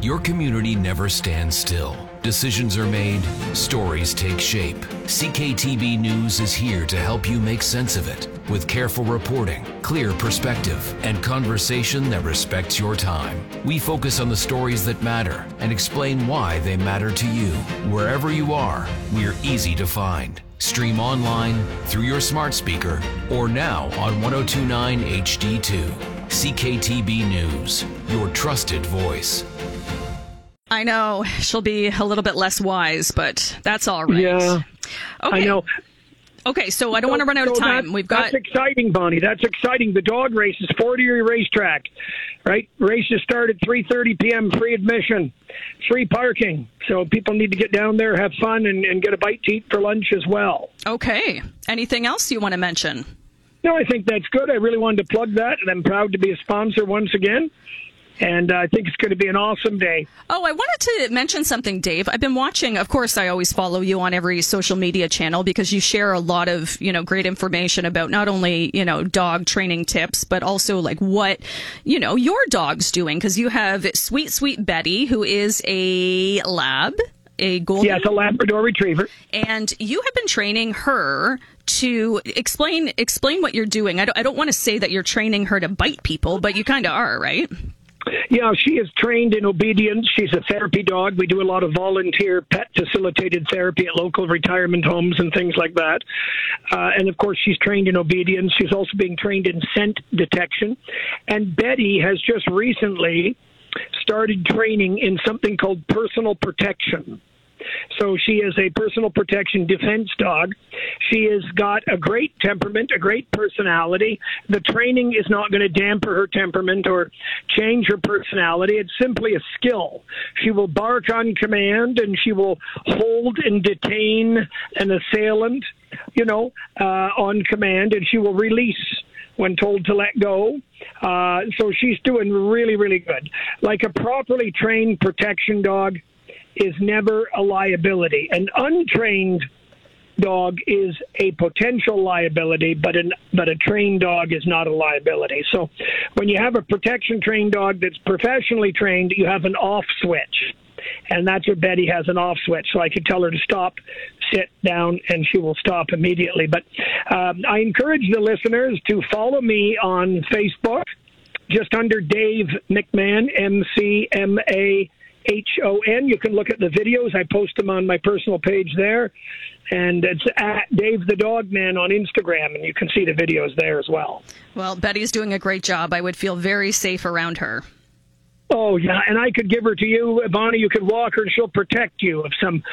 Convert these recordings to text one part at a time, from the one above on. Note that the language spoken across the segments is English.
Your community never stands still. Decisions are made, stories take shape. CKTB News is here to help you make sense of it with careful reporting, clear perspective, and conversation that respects your time. We focus on the stories that matter and explain why they matter to you. Wherever you are, we're easy to find. Stream online, through your smart speaker, or now on 1029 HD2. CKTB News, your trusted voice. I know she'll be a little bit less wise, but that's all right. Yeah, okay. I know. Okay, so I don't want to run out of time. That's exciting, Bonnie. That's exciting. The dog race is Fort-Erie Racetrack, right? Races start at 3:30 p.m., free admission, free parking. So people need to get down there, have fun, and get a bite to eat for lunch as well. Okay. Anything else you want to mention? No, I think that's good. I really wanted to plug that, and I'm proud to be a sponsor once again. And I think it's going to be an awesome day. Oh, I wanted to mention something, Dave. I've been watching, of course, I always follow you on every social media channel because you share a lot of, great information about not only, dog training tips, but also like what, your dog's doing. Because you have Sweet Betty, who is a lab, a golden. Yes, a Labrador Retriever. And you have been training her to explain what you're doing. I don't want to say that you're training her to bite people, but you kind of are, right? Yeah, she is trained in obedience. She's a therapy dog. We do a lot of volunteer pet-facilitated therapy at local retirement homes and things like that. And, of course, she's trained in obedience. She's also being trained in scent detection. And Betty has just recently started training in something called personal protection. So she is a personal protection defense dog. She has got a great temperament, a great personality. The training is not going to damper her temperament or change her personality. It's simply a skill. She will bark on command, and she will hold and detain an assailant, on command, and she will release when told to let go. So she's doing really, really good. Like a properly trained protection dog is never a liability. An untrained dog is a potential liability, but a trained dog is not a liability. So when you have a protection trained dog that's professionally trained, you have an off switch. And that's what Betty has, an off switch. So I could tell her to stop, sit down, and she will stop immediately. But I encourage the listeners to follow me on Facebook, just under Dave McMahon, McMahon. You can look at the videos. I post them on my personal page there. And it's at Dave the Dog Man on Instagram, and you can see the videos there as well. Well, Betty's doing a great job. I would feel very safe around her. Oh, yeah, and I could give her to you, Bonnie. You could walk her, and she'll protect you if some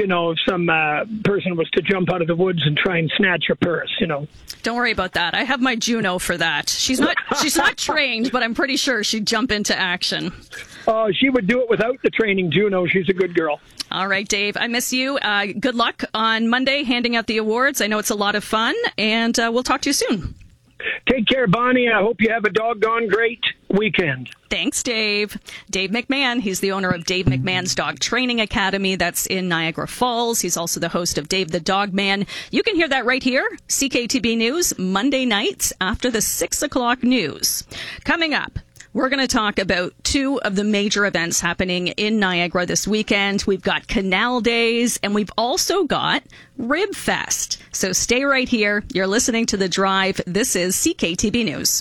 person was to jump out of the woods and try and snatch your purse, Don't worry about that. I have my Juno for that. She's not trained, but I'm pretty sure she'd jump into action. Oh, she would do it without the training, Juno. She's a good girl. All right, Dave, I miss you. Good luck on Monday handing out the awards. I know it's a lot of fun, and we'll talk to you soon. Take care, Bonnie. I hope you have a doggone great weekend. Thanks, Dave. Dave McMahon, he's the owner of Dave McMahon's Dog Training Academy. That's in Niagara Falls. He's also the host of Dave the Dog Man. You can hear that right here, CKTB News, Monday nights after the 6 o'clock news. Coming up, we're going to talk about two of the major events happening in Niagara this weekend. We've got Canal Days, and we've also got Rib Fest. So stay right here. You're listening to The Drive. This is CKTB News.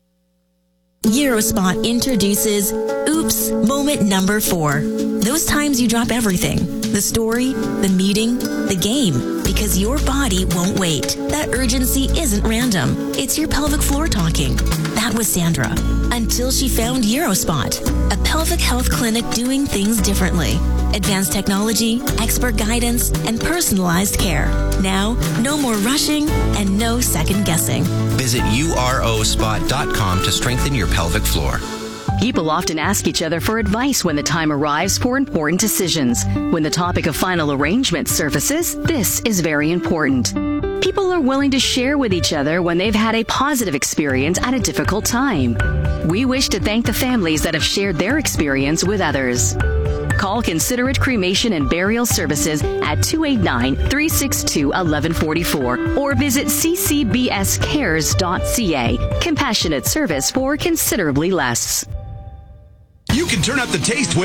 Eurospot introduces Oops Moment Number 4. Those times you drop everything. The story, the meeting, the game. Because your body won't wait. That urgency isn't random. It's your pelvic floor talking. That was Sandra. Until she found Eurospot, a pelvic health clinic doing things differently. Advanced technology, expert guidance, and personalized care. Now, no more rushing and no second guessing. Visit urospot.com to strengthen your pelvic floor. People often ask each other for advice when the time arrives for important decisions. When the topic of final arrangement surfaces, this is very important. People are willing to share with each other when they've had a positive experience at a difficult time. We wish to thank the families that have shared their experience with others. Call Considerate Cremation and Burial Services at 289-362-1144 or visit ccbscares.ca. Compassionate service for considerably less. You can turn up the taste